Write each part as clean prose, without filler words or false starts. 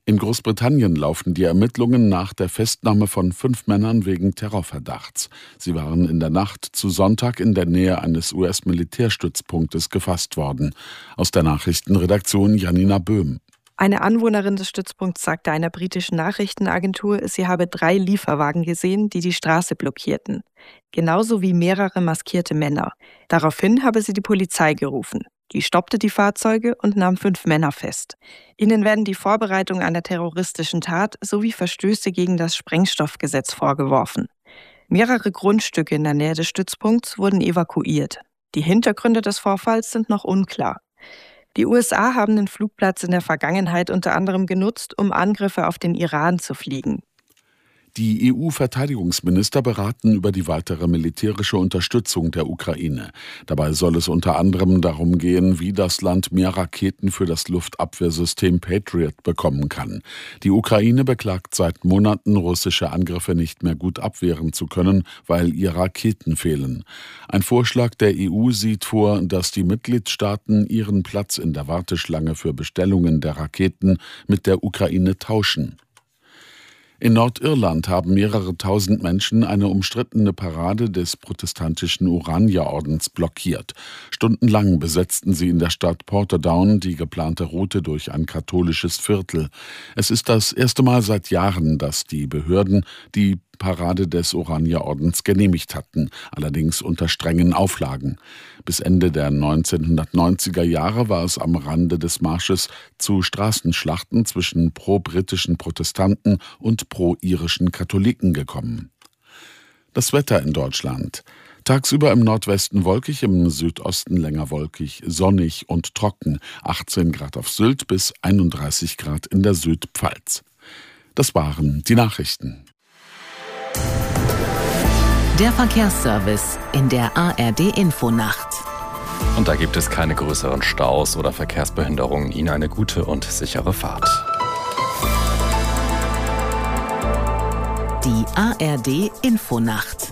In Großbritannien laufen die Ermittlungen nach der Festnahme von 5 Männern wegen Terrorverdachts. Sie waren in der Nacht zu Sonntag in der Nähe eines US-Militärstützpunktes gefasst worden. Aus der Nachrichtenredaktion Janina Böhm. Eine Anwohnerin des Stützpunkts sagte einer britischen Nachrichtenagentur, sie habe 3 Lieferwagen gesehen, die die Straße blockierten. Genauso wie mehrere maskierte Männer. Daraufhin habe sie die Polizei gerufen. Die stoppte die Fahrzeuge und nahm 5 Männer fest. Ihnen werden die Vorbereitung einer terroristischen Tat sowie Verstöße gegen das Sprengstoffgesetz vorgeworfen. Mehrere Grundstücke in der Nähe des Stützpunkts wurden evakuiert. Die Hintergründe des Vorfalls sind noch unklar. Die USA haben den Flugplatz in der Vergangenheit unter anderem genutzt, um Angriffe auf den Iran zu fliegen. Die EU-Verteidigungsminister beraten über die weitere militärische Unterstützung der Ukraine. Dabei soll es unter anderem darum gehen, wie das Land mehr Raketen für das Luftabwehrsystem Patriot bekommen kann. Die Ukraine beklagt seit Monaten, russische Angriffe nicht mehr gut abwehren zu können, weil ihr Raketen fehlen. Ein Vorschlag der EU sieht vor, dass die Mitgliedstaaten ihren Platz in der Warteschlange für Bestellungen der Raketen mit der Ukraine tauschen. In Nordirland haben mehrere tausend Menschen eine umstrittene Parade des protestantischen Oranierordens blockiert. Stundenlang besetzten sie in der Stadt Portadown die geplante Route durch ein katholisches Viertel. Es ist das erste Mal seit Jahren, dass die Behörden die Parade des Oranierordens genehmigt hatten, allerdings unter strengen Auflagen. Bis Ende der 1990er Jahre war es am Rande des Marsches zu Straßenschlachten zwischen pro-britischen Protestanten und pro-irischen Katholiken gekommen. Das Wetter in Deutschland. Tagsüber im Nordwesten wolkig, im Südosten länger wolkig, sonnig und trocken. 18 Grad auf Sylt bis 31 Grad in der Südpfalz. Das waren die Nachrichten. Der Verkehrsservice in der ARD-Infonacht. Und da gibt es keine größeren Staus oder Verkehrsbehinderungen. Ihnen eine gute und sichere Fahrt. Die ARD-Infonacht.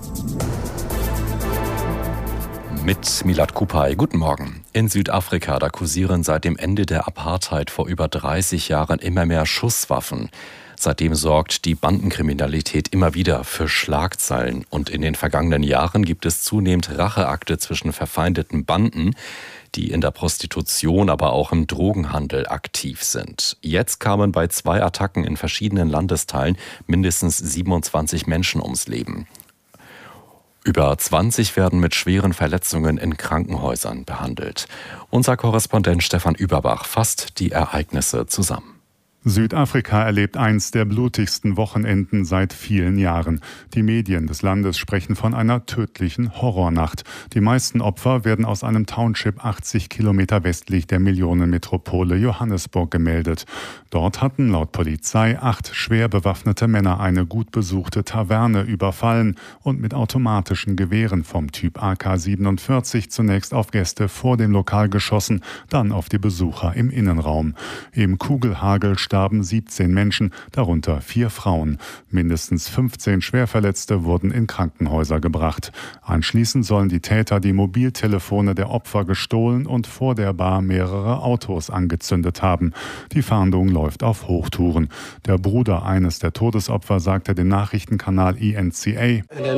Mit Milad Kupay. Guten Morgen. In Südafrika, da kursieren seit dem Ende der Apartheid vor über 30 Jahren immer mehr Schusswaffen. Seitdem sorgt die Bandenkriminalität immer wieder für Schlagzeilen. Und in den vergangenen Jahren gibt es zunehmend Racheakte zwischen verfeindeten Banden, die in der Prostitution, aber auch im Drogenhandel aktiv sind. Jetzt kamen bei 2 Attacken in verschiedenen Landesteilen mindestens 27 Menschen ums Leben. Über 20 werden mit schweren Verletzungen in Krankenhäusern behandelt. Unser Korrespondent Stefan Überbach fasst die Ereignisse zusammen. Südafrika erlebt eins der blutigsten Wochenenden seit vielen Jahren. Die Medien des Landes sprechen von einer tödlichen Horrornacht. Die meisten Opfer werden aus einem Township 80 Kilometer westlich der Millionenmetropole Johannesburg gemeldet. Dort hatten laut Polizei 8 schwer bewaffnete Männer eine gut besuchte Taverne überfallen und mit automatischen Gewehren vom Typ AK-47 zunächst auf Gäste vor dem Lokal geschossen, dann auf die Besucher im Innenraum. Im Kugelhagel starben 17 Menschen, darunter 4 Frauen. Mindestens 15 Schwerverletzte wurden in Krankenhäuser gebracht. Anschließend sollen die Täter die Mobiltelefone der Opfer gestohlen und vor der Bar mehrere Autos angezündet haben. Die Fahndung läuft auf Hochtouren. Der Bruder eines der Todesopfer sagte dem Nachrichtenkanal ENCA: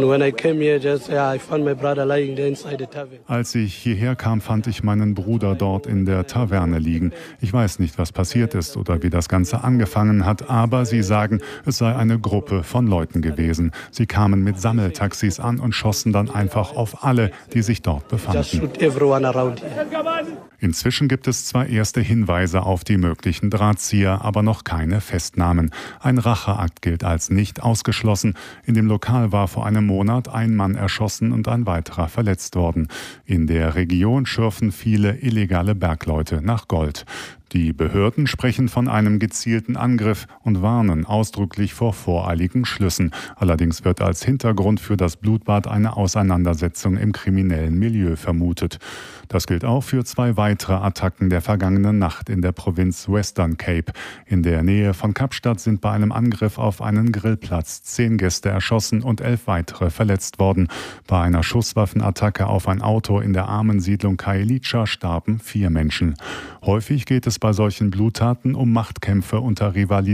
Als ich hierher kam, fand ich meinen Bruder dort in der Taverne liegen. Ich weiß nicht, was passiert ist oder wie das Ganze angefangen hat, aber sie sagen, es sei eine Gruppe von Leuten gewesen. Sie kamen mit Sammeltaxis an und schossen dann einfach auf alle, die sich dort befanden. Inzwischen gibt es zwar erste Hinweise auf die möglichen Drahtzieher, aber noch keine Festnahmen. Ein Racheakt gilt als nicht ausgeschlossen. In dem Lokal war vor einem Monat ein Mann erschossen und ein weiterer verletzt worden. In der Region schürfen viele illegale Bergleute nach Gold. Die Behörden sprechen von einem gezielten Angriff und warnen ausdrücklich vor voreiligen Schlüssen. Allerdings wird als Hintergrund für das Blutbad eine Auseinandersetzung im kriminellen Milieu vermutet. Das gilt auch für 2 weitere Attacken der vergangenen Nacht in der Provinz Western Cape. In der Nähe von Kapstadt sind bei einem Angriff auf einen Grillplatz 10 Gäste erschossen und 11 weitere verletzt worden. Bei einer Schusswaffenattacke auf ein Auto in der armen Siedlung Khayelitsha starben 4 Menschen. Häufig geht es bei solchen Bluttaten um Machtkämpfe unter Rivalität